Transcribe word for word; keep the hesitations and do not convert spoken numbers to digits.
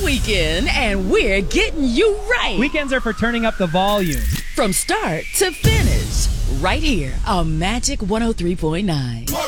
weekend, and we're getting you right. Weekends are for turning up the volume. From start to finish, right here on Magic one oh three point nine.